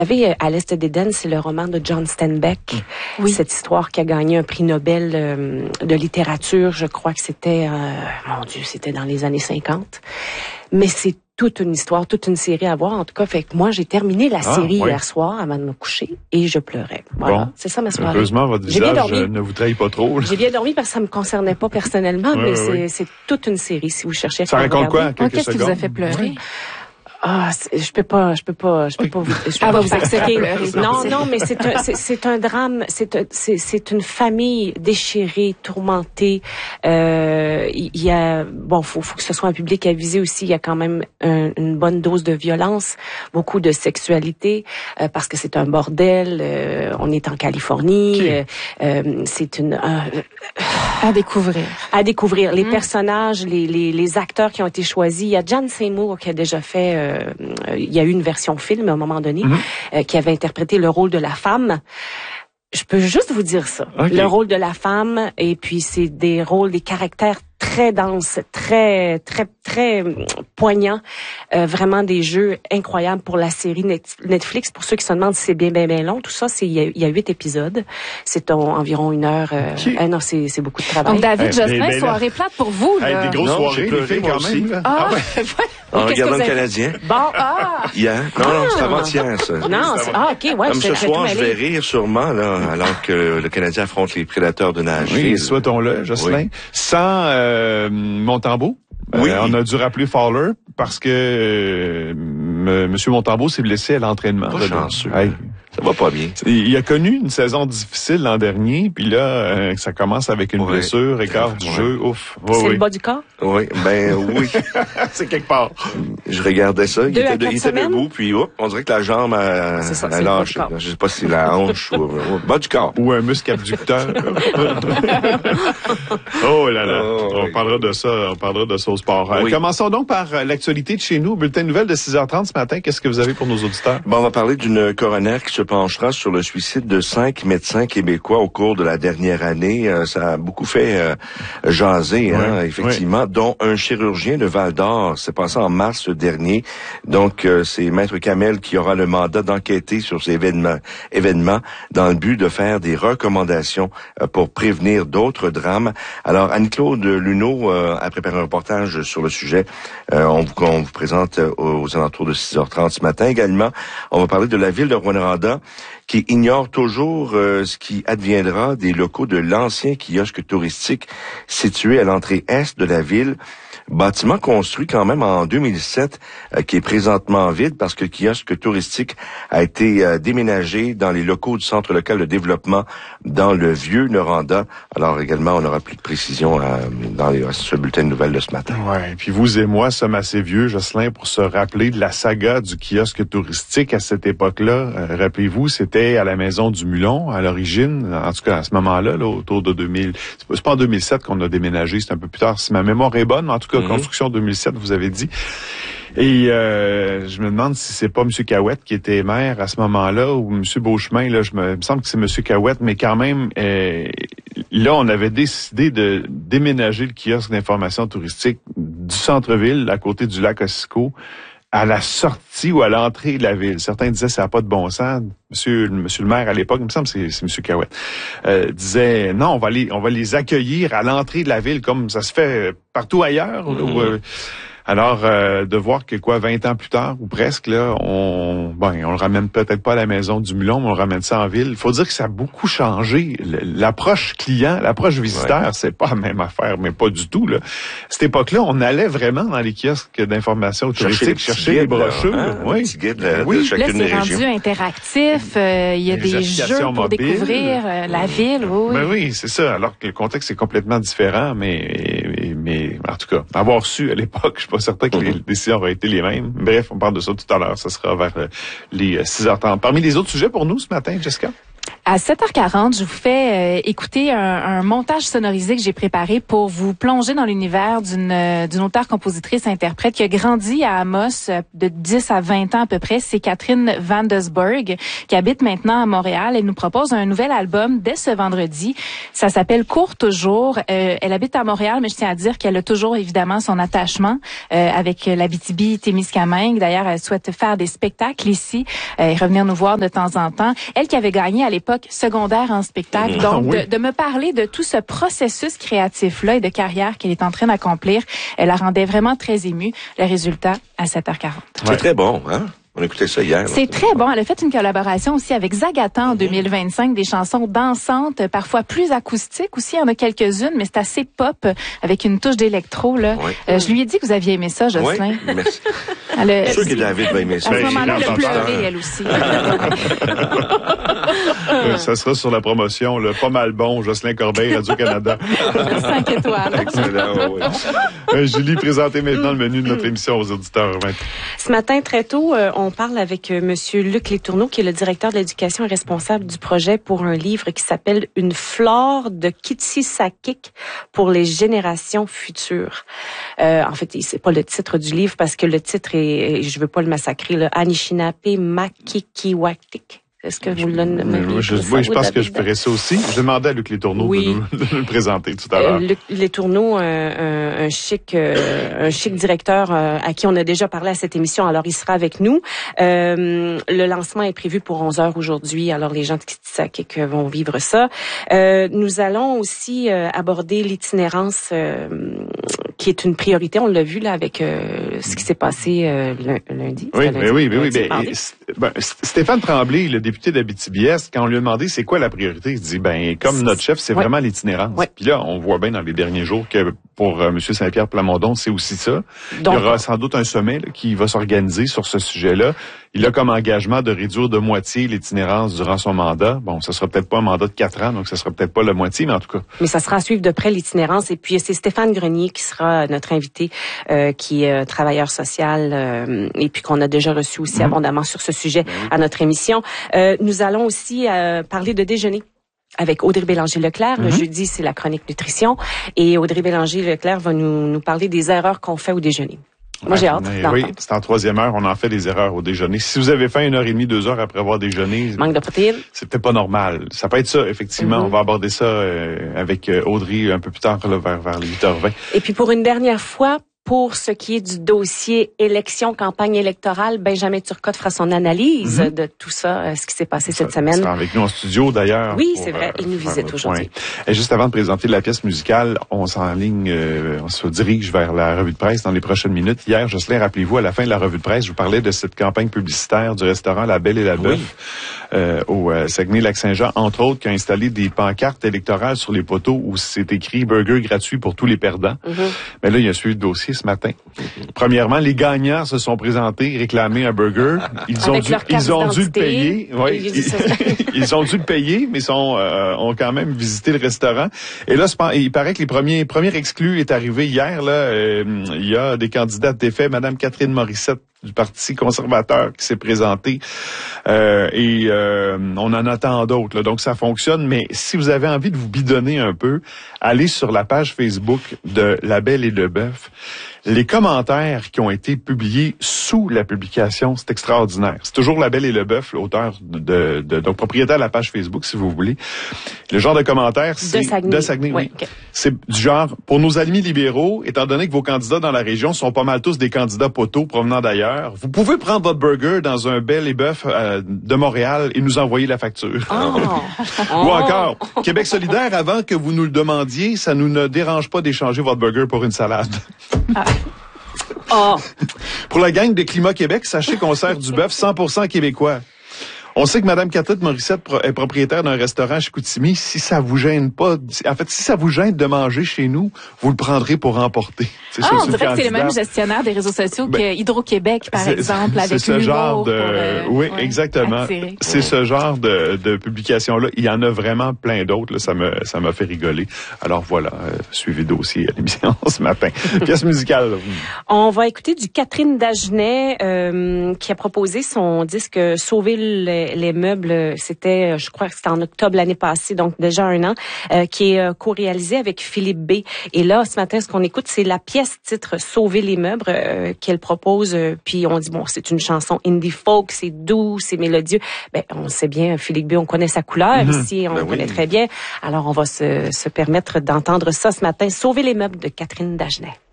Vous savez, À l'Est d'Éden, c'est le roman de John Steinbeck. Oui. Cette histoire qui a gagné un prix Nobel de littérature, je crois que c'était, mon Dieu, c'était dans les années 50. Mais c'est toute une histoire, toute une série à voir. En tout cas, fait que moi, j'ai terminé la série hier soir avant de me coucher et je pleurais. Voilà, bon, c'est ça ma soirée. Heureusement, votre visage ne vous trahit pas trop. J'ai bien dormi parce que ça me concernait pas personnellement, mais c'est toute une série si vous cherchez à ça raconte quoi en quelques Qu'est-ce qui vous a fait pleurer? Oui. Je peux pas vous expliquer. Non, mais c'est un drame, c'est une famille déchirée, tourmentée. Il y a, faut que ce soit un public avisé aussi. Il y a quand même une bonne dose de violence, beaucoup de sexualité, parce que c'est un bordel. On est en Californie. C'est à découvrir. À découvrir les personnages, les acteurs qui ont été choisis. Il y a Jan Seymour qui a déjà fait. Il y a eu une version film à un moment donné qui avait interprété le rôle de la femme. Je peux juste vous dire ça. Okay. Le rôle de la femme, et puis c'est des rôles, des caractères très denses, très poignants, vraiment des jeux incroyables pour la série Netflix. Pour ceux qui se demandent si c'est bien long, tout ça, il y a 8 épisodes. C'est environ 1 heure. Non, c'est beaucoup de travail. Donc David Jocelyn, soirée plate pour vous. Là. Des grosses soirées, les filles quand même. En regardant le Canadien. Hier. Non, c'est avant-hier, ça. Non, ok, ouais. Comme ce soir, je vais rire sûrement, là, alors que le Canadien affronte les prédateurs de Nashville. Oui, souhaitons-le, Jocelyn. Sans Montembeault. On a dû rappeler Fowler parce que Monsieur Montembeault s'est blessé à l'entraînement. Pas chanceux. Ça va pas bien. Il a connu une saison difficile l'an dernier, puis là, ça commence avec une blessure, écart du jeu. Ouf. C'est le bas du corps? Oui, oui. C'est quelque part. Je regardais ça, il était debout, puis on dirait que la jambe a lâché. Je sais pas si la hanche ou bas du corps. Ou un muscle abducteur. Oh là là. On parlera de ça au sport. Oui. Commençons donc par l'actualité de chez nous. Bulletin de nouvelles de 6h30 ce matin. Qu'est-ce que vous avez pour nos auditeurs? Bon, on va parler d'une coroner qui se penchera sur le suicide de 5 médecins québécois au cours de la dernière année. Ça a beaucoup fait jaser, effectivement, dont un chirurgien de Val-d'Or. C'est passé en mars dernier. Donc, c'est Maître Kamel qui aura le mandat d'enquêter sur ces événements dans le but de faire des recommandations pour prévenir d'autres drames. Alors, Annie-Claude Luneau a préparé un reportage sur le sujet. On vous présente aux alentours de 6h30 ce matin. Également, on va parler de la ville de Rouyn-Noranda qui ignore toujours ce qui adviendra des locaux de l'ancien kiosque touristique situé à l'entrée est de la ville. Bâtiment construit quand même en 2007, qui est présentement vide parce que le kiosque touristique a été déménagé dans les locaux du Centre local de développement dans le vieux Noranda. Alors également, on aura plus de précisions dans ce bulletin de nouvelles de ce matin. Ouais, puis vous et moi sommes assez vieux, Jocelyn, pour se rappeler de la saga du kiosque touristique à cette époque-là. Rappelez-vous, c'était à la Maison du Mulon, à l'origine, en tout cas à ce moment-là, là, autour de 2000. C'est pas en 2007 qu'on a déménagé, c'est un peu plus tard, si ma mémoire est bonne, mais en tout cas, construction 2007, vous avez dit. Et je me demande si c'est pas M. Cahouette qui était maire à ce moment-là ou M. Beauchemin. Là, il me semble que c'est M. Cahouette, mais quand même, là, on avait décidé de déménager le kiosque d'information touristique du centre-ville, à côté du lac Ossisco, à la sortie ou à l'entrée de la ville. Certains disaient ça n'a pas de bon sens. Monsieur le maire à l'époque, il me semble que c'est M. Cahouette, disait non, on va les accueillir à l'entrée de la ville comme ça se fait partout ailleurs. Alors, de voir que 20 ans plus tard, ou presque, là, on le ramène peut-être pas à la Maison du Mulon, mais on le ramène ça en ville. Il faut dire que ça a beaucoup changé. L'approche client, l'approche visiteur, c'est pas la même affaire, mais pas du tout, là. À cette époque-là, on allait vraiment dans les kiosques d'information touristique, chercher les brochures. Un petit guide de chacune des régions. Là, c'est rendu interactif. Il y a des jeux pour découvrir la ville. Ben oui, c'est ça. Alors que le contexte est complètement différent, mais en tout cas, avoir su à l'époque, je suis pas certain que les décisions auraient été les mêmes. Bref, on parle de ça tout à l'heure. Ça sera vers les 6h30. Parmi les autres sujets pour nous ce matin, Jessica? À 7h40, je vous fais écouter un montage sonorisé que j'ai préparé pour vous plonger dans l'univers d'une auteure-compositrice-interprète qui a grandi à Amos de 10 à 20 ans à peu près. C'est Catherine Vandesburg qui habite maintenant à Montréal. Elle nous propose un nouvel album dès ce vendredi. Ça s'appelle Cours toujours. Elle habite à Montréal, mais je tiens à dire qu'elle a toujours évidemment son attachement avec l'Abitibi-Témiscamingue. D'ailleurs, elle souhaite faire des spectacles ici et revenir nous voir de temps en temps. Elle qui avait gagné à l'époque secondaire en spectacle. Donc, de me parler de tout ce processus créatif-là et de carrière qu'elle est en train d'accomplir, elle la rendait vraiment très émue. Le résultat, à 7h40. C'est très bon, hein? On a écouté ça hier. C'est très bon. Elle a fait une collaboration aussi avec Zagata en 2025, des chansons dansantes, parfois plus acoustiques aussi. Il y en a quelques-unes, mais c'est assez pop, avec une touche d'électro, là. Oui. Je lui ai dit que vous aviez aimé ça, Jocelyn. Oui, merci. Je suis sûr que David va aimer ça. À ce moment-là, elle a pleuré, elle aussi. Ça sera sur la promotion, là. Pas mal bon, Jocelyn Corbeil, Radio-Canada. 5 étoiles. Excellent, oui. Julie, présentez maintenant le menu de notre émission aux auditeurs. Ce matin, très tôt, on parle avec Monsieur Luc Letourneau, qui est le directeur de l'éducation et responsable du projet pour un livre qui s'appelle « Une flore de Kitsisakik pour les générations futures ». En fait, c'est pas le titre du livre parce que le titre est, je veux pas le massacrer, le Anishinaabe Makikiwaktik. Est-ce que vous l'avez Oui, je pense que je ferais ça aussi. Je demandais à Luc Letourneau de nous le présenter tout à l'heure. Luc Letourneau, un chic directeur à qui on a déjà parlé à cette émission. Alors, il sera avec nous. Le lancement est prévu pour 11h aujourd'hui. Alors, les gens de Kitsisakik vont vivre ça. Nous allons aussi aborder l'itinérance qui est une priorité. On l'a vu là avec ce qui s'est passé lundi. Oui. Stéphane Tremblay, le député d'Abitibi-Est, quand on lui a demandé c'est quoi la priorité, il dit comme notre chef, c'est vraiment l'itinérance. Ouais. Puis là, on voit bien dans les derniers jours que pour M. Saint-Pierre Plamondon, c'est aussi ça. Donc, il y aura sans doute un sommet qui va s'organiser sur ce sujet-là. Il a comme engagement de réduire de moitié l'itinérance durant son mandat. Bon, ça sera peut-être pas un mandat de 4 ans, donc ça sera peut-être pas la moitié, mais en tout cas. Mais ça sera à suivre de près l'itinérance. Et puis, c'est Stéphane Grenier qui sera notre invité, qui est travailleur social, et puis qu'on a déjà reçu aussi abondamment sur ce sujet à notre émission. Nous allons aussi parler de déjeuner avec Audrey Bélanger-Leclerc. Le jeudi, c'est la chronique nutrition. Et Audrey Bélanger-Leclerc va nous parler des erreurs qu'on fait au déjeuner. Moi, j'ai hâte. Oui, c'est en 3e heure, on en fait des erreurs au déjeuner. Si vous avez faim 1h30, 2 heures après avoir déjeuné, manque de protéines. C'est peut-être pas normal. Ça peut être ça, effectivement. On va aborder ça avec Audrey un peu plus tard, là, vers les 8h20. Et puis, pour une dernière fois, pour ce qui est du dossier élection, campagne électorale, Benjamin Turcotte fera son analyse de tout ça, ce qui s'est passé cette semaine. Il sera avec nous en studio, d'ailleurs. Oui, c'est vrai. Il nous visite aujourd'hui. Et juste avant de présenter la pièce musicale, on s'enligne, on se dirige vers la revue de presse dans les prochaines minutes. Hier, Jocelyn, rappelez-vous, à la fin de la revue de presse, je vous parlais de cette campagne publicitaire du restaurant La Belle et la Bœuf au Saguenay-Lac-Saint-Jean, entre autres, qui a installé des pancartes électorales sur les poteaux où c'est écrit « Burger gratuit pour tous les perdants ». Mais là, il y a suivi le dossier ce matin. Premièrement, les gagnants se sont présentés, réclamé un burger. Ils ont dû le payer. Oui, ils ont dû le payer, mais ont quand même visité le restaurant. Et là, il paraît que les premiers exclus est arrivé hier. Là, il y a des candidats de défait. Madame Catherine Morissette du Parti conservateur qui s'est présentée. On en attend d'autres. Là. Donc, ça fonctionne. Mais si vous avez envie de vous bidonner un peu, allez sur la page Facebook de La Belle et le Bœuf. Les commentaires qui ont été publiés sous la publication, c'est extraordinaire. C'est toujours La Belle et le Bœuf, l'auteur donc propriétaire de la page Facebook, si vous voulez. Le genre de commentaires, c'est... De Saguenay, oui. Okay. C'est du genre, pour nos amis libéraux, étant donné que vos candidats dans la région sont pas mal tous des candidats poteaux provenant d'ailleurs, vous pouvez prendre votre burger dans un Belle et Bœuf de Montréal et nous envoyer la facture. Ou encore, Québec solidaire, avant que vous nous le demandiez, ça nous ne dérange pas d'échanger votre burger pour une salade. Pour la gang de Climat Québec, sachez qu'on sert du bœuf 100% québécois. On sait que Mme Catherine Morissette est propriétaire d'un restaurant à Chicoutimi. Si ça vous gêne pas, en fait, si ça vous gêne de manger chez nous, vous le prendrez pour emporter. On dirait que c'est le même gestionnaire des réseaux sociaux que Hydro-Québec, par exemple, avec ce genre de, oui, exactement. C'est ce genre de publication-là. Il y en a vraiment plein d'autres. Là. Ça m'a fait rigoler. Alors voilà, suivez le dossier à l'émission ce matin. Pièce musicale. On va écouter du Catherine Dagenet, qui a proposé son disque Sauver les meubles, c'était, je crois que c'était en octobre l'année passée, donc déjà 1 an, qui est co-réalisé avec Philippe B. Et là, ce matin, ce qu'on écoute, c'est la pièce titre Sauver les meubles qu'elle propose. Puis on dit, bon, c'est une chanson indie folk, c'est doux, c'est mélodieux. Ben, on sait bien, Philippe B, on connaît sa couleur ici, on connaît très bien. Alors, on va se permettre d'entendre ça ce matin. Sauver les meubles de Catherine Dagenet.